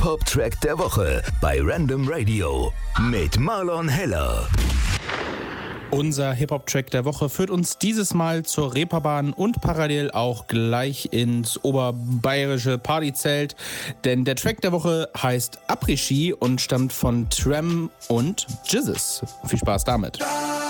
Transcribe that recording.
Hip-Hop-Track der Woche bei Random Radio mit Marlon Heller. Unser Hip-Hop-Track der Woche führt uns dieses Mal zur Reeperbahn und parallel auch gleich ins oberbayerische Partyzelt, denn der Track der Woche heißt Après-Ski und stammt von Tram und Jizzes. Viel Spaß damit.